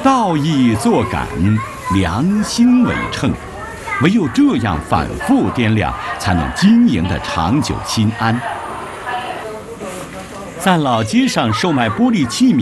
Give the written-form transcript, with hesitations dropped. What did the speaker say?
道义作感，良心为称。唯有这样反复掂量，才能经营得长久心安。在老街上售卖玻璃器皿